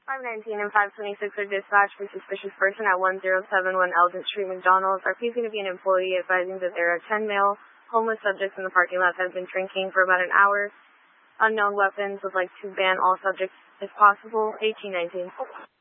519 and 526 are dispatched for suspicious person at 1071 Eldon Street, McDonald's. Our P's going to be an employee advising that there are 10 male homeless subjects in the parking lot that have been drinking for about an hour. Unknown weapons would like to ban all subjects if possible. 1819.